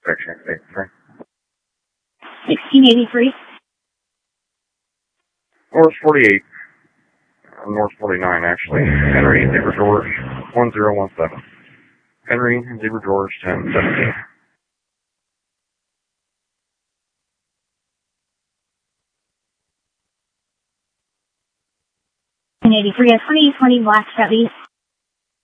Section 83. 1683. North 48. North 49, actually. Henry, Zebra George, 1017. Henry, Zebra George, 1017. 83 at 2020 Black Chevy.